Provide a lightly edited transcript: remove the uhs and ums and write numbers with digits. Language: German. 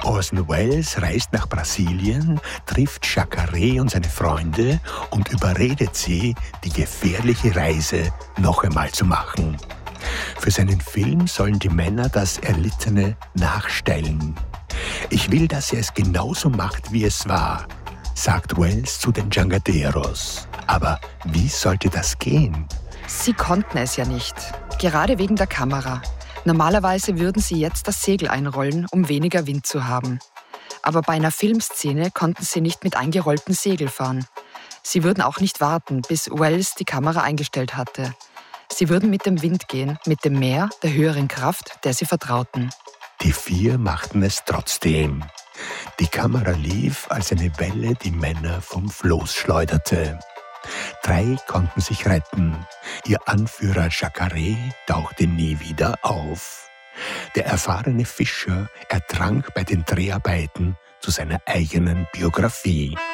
Orson Welles reist nach Brasilien, trifft Jacare und seine Freunde und überredet sie, die gefährliche Reise noch einmal zu machen. Für seinen Film sollen die Männer das Erlittene nachstellen. Ich will, dass er es genauso macht, wie es war, sagt Welles zu den Jangaderos. Aber wie sollte das gehen? Sie konnten es ja nicht, gerade wegen der Kamera. Normalerweise würden sie jetzt das Segel einrollen, um weniger Wind zu haben. Aber bei einer Filmszene konnten sie nicht mit eingerolltem Segel fahren. Sie würden auch nicht warten, bis Welles die Kamera eingestellt hatte. Sie würden mit dem Wind gehen, mit dem Meer, der höheren Kraft, der sie vertrauten. Die 4 machten es trotzdem. Die Kamera lief, als eine Welle die Männer vom Floß schleuderte. 3 konnten sich retten. Ihr Anführer Jacare tauchte nie wieder auf. Der erfahrene Fischer ertrank bei den Dreharbeiten zu seiner eigenen Biografie.